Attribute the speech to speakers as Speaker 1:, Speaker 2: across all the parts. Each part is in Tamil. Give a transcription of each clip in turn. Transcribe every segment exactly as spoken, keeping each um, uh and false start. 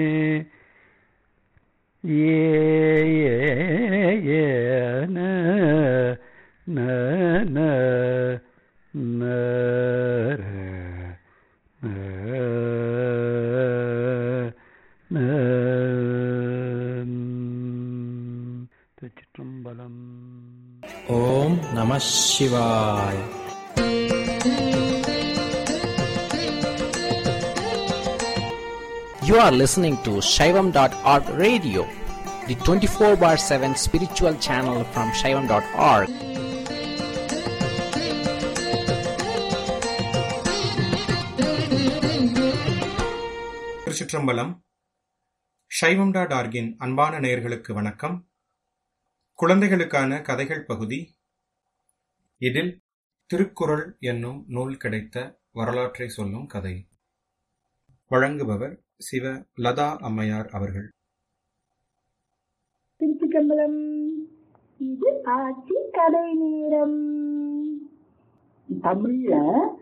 Speaker 1: ஏ ஏ ஏ ந ந ந ந ர ந ந. திருச்சிற்றம்பலம்.
Speaker 2: ஓம் நம சிவாய. You are listening to Shaivam dot org radio, the twenty-four bar seven spiritual channel from Shaivam dot org.
Speaker 3: திருச்சிற்றம்பலம். சைவம் டாட் ஆர்கின் அன்பான நேயர்களுக்கு வணக்கம். குழந்தைகளுக்கான கதைகள் பகுதி. இதில் திருக்குறள் என்னும் நூல் கிடைத்த வரலாற்றை சொல்லும் கதை. வழங்குபவர் சிவ லதா அம்மையார் அவர்கள்.
Speaker 4: திருச்சிற்றம்பலம். இது ஆட்சி கதை நேரம். தமிழ்ல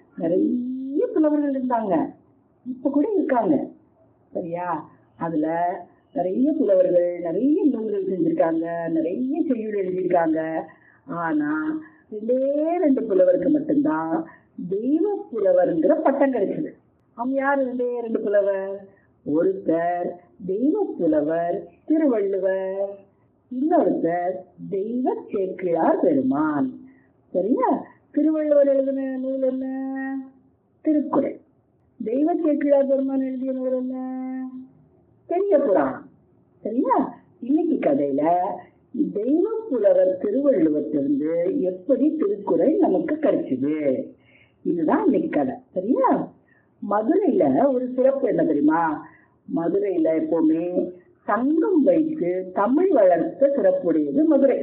Speaker 4: நிறைய புலவர்கள் இருந்தாங்க, இப்ப கூட இருக்காங்க. சரியா? அதுல நிறைய புலவர்கள் நிறைய நூல்கள் செஞ்சிருக்காங்க, நிறைய செய்யுள் எழுதியிருக்காங்க. ஆனா ரெண்டே ரெண்டு புலவருக்கு மட்டும்தான் தெய்வ புலவர்ங்கிற பட்டம் கிடைச்சது. அவங்க யாரு ரெண்டே ரெண்டு புலவர்? ஒருத்தர் தெய்வ புலவர் திருவள்ளுவர், இன்னொருத்தர் தெய்வ சேக்கிழார் பெருமான். சரியா? திருவள்ளுவர் எழுதின நூல் என்ன? திருக்குறள். தெய்வ சேக்கிழார் பெருமான் எழுதிய நூல் என்ன? பெரிய புராணம். சரியா? இன்னைக்கு கதையில தெய்வ புலவர் திருவள்ளுவத்திலிருந்து எப்படி திருக்குறள் நமக்கு கிடைச்சது, இதுதான் இன்னைக்கு கதை. சரியா? மதுரையில ஒரு சிறப்பு என்ன தெரியுமா? மதுரையில எப்பவுமே சங்கம் வைத்து தமிழ் வளர்த்த சிறப்புடையது மதுரை.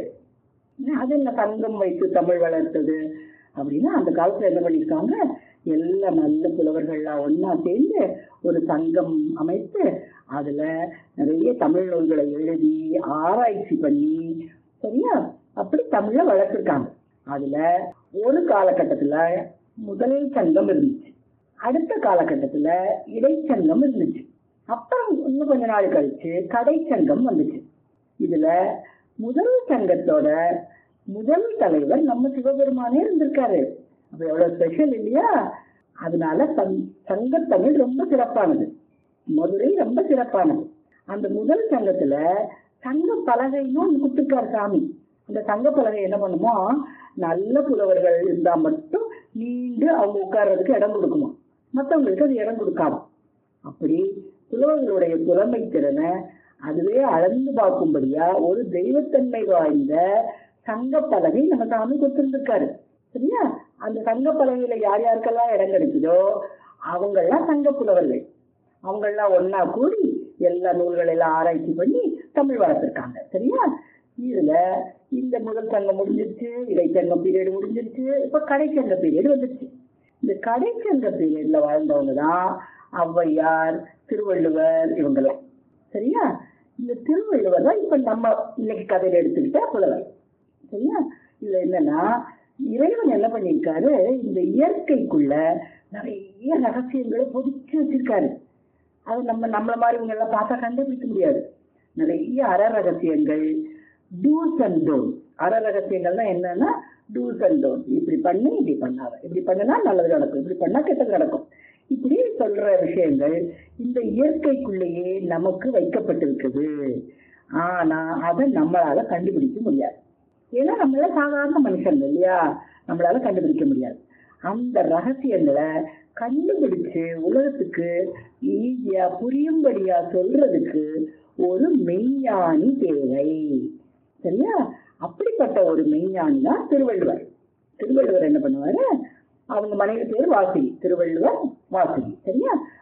Speaker 4: அது என்ன சங்கம் வைத்து தமிழ் வளர்த்தது அப்படின்னா, அந்த காலத்துல என்ன பண்ணிருக்காங்க, எல்லா நல்ல புலவர்கள்லாம் ஒன்னா சேர்ந்து ஒரு சங்கம் அமைத்து அதுல நிறைய தமிழ் நூல்களை எழுதி ஆராய்ச்சி பண்ணி, சரியா, அப்படி தமிழ வளர்த்திருக்காங்க. அதுல ஒரு காலகட்டத்துல முதல் சங்கம் இருந்துச்சு, அடுத்த காலகட்டத்துல இடைச்சங்கம் இருந்துச்சு, அப்புறம் இன்னும் கொஞ்ச நாள் கழிச்சு கடைச்சங்கம் வந்துச்சு. இதுல முதல் சங்கத்தோட முதல் தலைவர் நம்ம சிவபெருமானே இருந்திருக்காரு. அப்ப எவ்வளவு ஸ்பெஷல் இல்லையா? அதனால சங்க தமிழ் ரொம்ப சிறப்பானது, மதுரை ரொம்ப சிறப்பானது. அந்த முதல் சங்கத்துல சங்க பலகைன்னு ஒண்ணு கொடுத்துருக்காரு சாமி. அந்த சங்க பலகை என்ன பண்ணுமோ, நல்ல புலவர்கள் இருந்தா மட்டும் நீண்டு அவங்க உட்கார்றதுக்கு இடம் கொடுக்குமா, மற்றவங்களுக்கு அது இடம் கொடுக்காம. அப்படி புலவர்களுடைய புலமை திறனை அதுவே அளந்து பார்க்கும்படியா ஒரு தெய்வத்தன்மை வாய்ந்த சங்க பலகை நம்ம சாமி கொடுத்துருக்காரு. சரியா? அந்த சங்க பலகையில யார் யாருக்கெல்லாம் இடம் கிடைக்குதோ அவங்கெல்லாம் சங்க புலவர்கள். அவங்கெல்லாம் ஒன்னா கூடி எல்லா நூல்கள் எல்லாம் ஆராய்ச்சி பண்ணி தமிழ் வளர்த்திருக்காங்க. சரியா? இதுல இந்த முதல் சங்கம் முடிஞ்சிருச்சு, இடைச்சங்கம் பீரியட் முடிஞ்சிருச்சு, இப்ப கடைச்சங்க பீரியட் வந்துருச்சு. இந்த கடைச்சங்க பீரியட்ல வாழ்ந்தவங்க தான் ஔவையார், திருவள்ளுவர், இவங்கெல்லாம். சரியா? இந்த திருவள்ளுவர் தான் இப்ப நம்ம இன்னைக்கு கதையில எடுத்துக்கிட்ட புலவர். சரியா? இதுல என்னன்னா, இறைவன் என்ன பண்ணிருக்காரு, இந்த இயற்கைக்குள்ள நிறைய ரகசியங்களை பொதிச்சு வச்சிருக்காரு. அது நம்ம நம்மள மாதிரி இவங்க எல்லாம் பார்த்தா கண்டுபிடிக்க முடியாது. நிறைய அற ரகசியங்கள், டூஸ் அண்ட் டோன்ஸ். அற ரகசியங்கள்னா என்னன்னா, டூஸ் அண்ட் டோன்ஸ். இப்படி பண்ணி இப்படி பண்ணாத, இப்படி பண்ணுனா நல்லது நடக்கும், இப்படி பண்ணா கெட்டது நடக்கும், இப்படி சொல்ற விஷயங்கள் இந்த இயற்கைக்குள்ளேயே நமக்கு வைக்கப்பட்டிருக்குது. ஆனா அதை நம்மளால கண்டுபிடிக்க முடியாது. ஏன்னா நம்மள சாதாரண மனுஷங்க இல்லையா, நம்மளால கண்டுபிடிக்க முடியாது. அந்த ரகசியங்களை கண்டுபிடிச்சு உலகத்துக்கு ஈஸியா புரியும்படியா சொல்றதுக்கு ஒரு மெய்ஞானி தேவை. சரியா? அப்படிப்பட்ட ஒரு மெய்ஞானி தான் திருவள்ளுவர். திருவள்ளுவர் என்ன பண்ணுவாரு, அவங்க மனைவி பேர் வாசுகி, திருவள்ளுவர் வாசுகி. சரியா?